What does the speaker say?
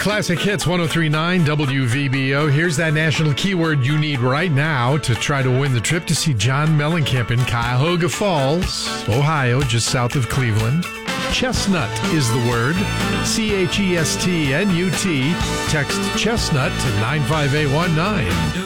Classic Hits 103.9 WVBO. Here's that national keyword you need right now to try to win the trip to see John Mellencamp in Cuyahoga Falls, Ohio, just south of Cleveland. Chestnut is the word. CHESTNUT. Text chestnut to 95819.